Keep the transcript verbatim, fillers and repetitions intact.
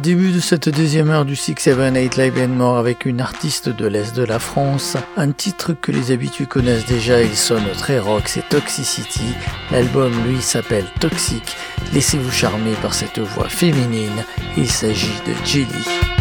Début de cette deuxième heure du six seven eight Live and More avec une artiste de l'Est de la France. Un titre que les habitués connaissent déjà, il sonne très rock, c'est Toxicity. L'album, lui, s'appelle Toxic. Laissez-vous charmer par cette voix féminine, il s'agit de Jelly.